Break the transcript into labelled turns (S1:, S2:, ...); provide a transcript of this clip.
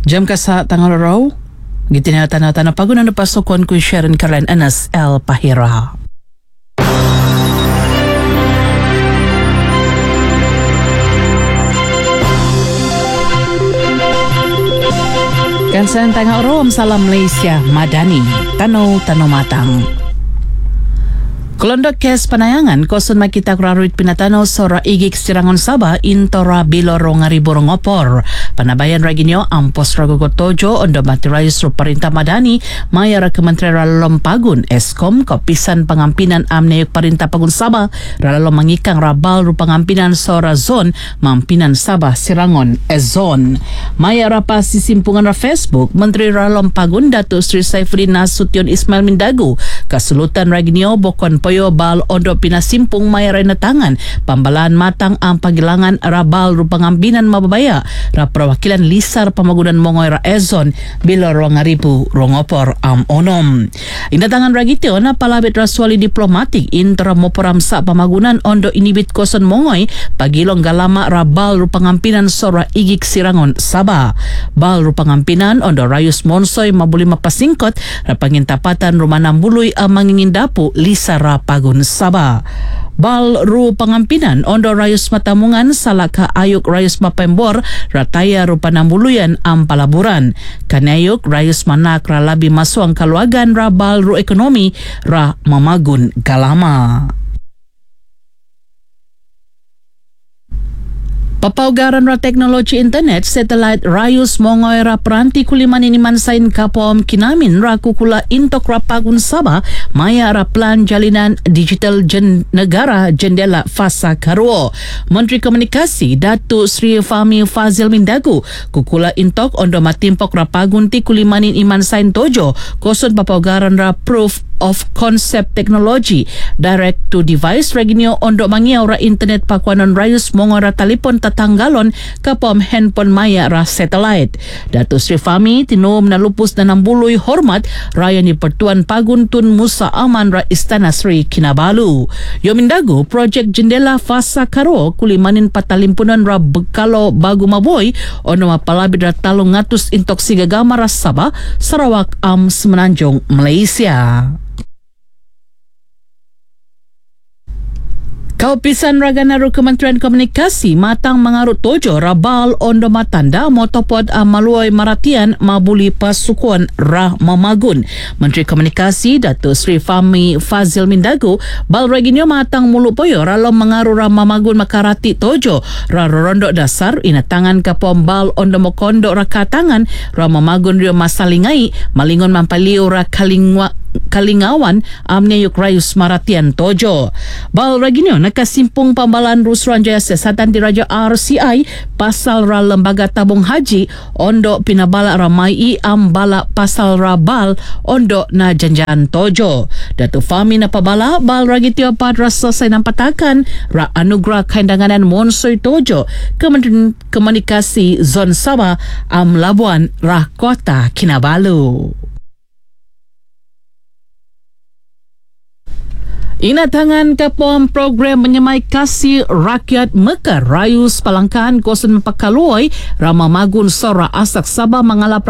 S1: Jam ka sa Tangararaw, gitinatana-tana pagunan na pasokon ko Sharon Karen Anas El Pahira. Kansan Tangararaw, salam Malaysia, Madani, Tano Matang. Kolondok kes panayangan koson makita kraruit pinatanaw sora igik sirangon Sabah intora biloro ngariboro ngopor. Panabayan raginyo ang posragogotojo ondo materialis ro parinta Madani maya ra Kementerian Lampagun Eskom kapisan pangampinan amneyok parinta Pagun Sabah ralalo mangikang rabal ro pangampinan sora zon mampinan Sabah sirangon zon. Maya ra pa sisimpungan ra Facebook Menteri Lampagun Datuk Sri Saifuddin Nasution Ismail Mindagu kasulutan raginyo bokon Poyo bal ondo pinasimpung mayaray na tangan pambalaan matang ang pagilangan rabal rupangambinan mababaya ra perwakilan lisar pamagunan mongoy ra ezon biloro ngaribu rongopor onom. Inatangan ragityo na palabit raswali diplomatik intra moporam sa pamagunan ondo inibit koson mongoy pagilong galama rabal rupangampinan sora igik sirangon Sabah. Bal rupangampinan ondo rayus monsoy mabuli mapasingkot ra pangintapatan rumanang buloy ang mangingindapu lisar ra Pagun Sabah. Bal ru pangampinan ondo rayus matamungan salaka ayuk rayus mapembor rataya ru panambuluyan ang palaburan. Kanayuk rayus manak ra labi masuang kaluagan ra bal ru ekonomi ra mamagun galama. Papaugaran ra teknologi internet satellite rayus mongoy ra peranti kuliman iniman sain kapom kinamin ra kukula intok ra Pagun Sabah maya ra plan jalinan digital negara jendela fasa karuo. Menteri Komunikasi Datuk Sri Fahmi Fazil Mindagu kukula intok ondo matimpok ra Pagun ti kulimanin iman sain tojo koson papaugaran ra proof of concept technology direct to device reginyo ondo mangiaw ra internet pakwanon rayus mongoy ra talipon tatanggalon kapom handphone maya ra satellite. Dato Sri Fahmi tinuom na lupus na nambuloy hormat raya ni Pertuan Pagun Tun Musa Aman ra Istana Sri Kinabalu. Yomindago project jendela fasa karo kulimanin patalimpunan ra bekalo bagu maboy ono mapalabid ra talong ngatus intok sigagama ra Sabah Sarawak Semenanjung Malaysia. Kaupisan Raganaru Kementerian Komunikasi matang mangarut tojo rabal ondo matanda motopod maluoy maratian mabuli pasukon ra mamagun. Menteri Komunikasi Datuk Sri Fahmi Fazil Mindagu bal reginyo matang mulu poyo ralo mangaru ra mamagun makarati tojo ra rondo dasar inatangan kapom bal ondo mokondo ra katangan ra mamagun rio masalingai malingon mampaliu ra kalingawan amneyuk rayus maratian tojo. Bal reginyo nakasimpung pambalaan Rusran Jaya Siasatan di Raja RCI pasal ra lembaga tabung haji ondo pinabala ramai bala pasal ra bal ondo na janjan tojo. Datuk Fahmi na pabala bal ragityo padra selesai nampatakan ra anugerah kaindanganan monsoy tojo Kementerian Komunikasi Zon Sabah Labuan ra Kota Kinabalu. Inatangan kapom program menyemai kasih rakyat Mekar rayus palangkaan kosen mapakaluoy ramamagun sora asak Sabah mengalap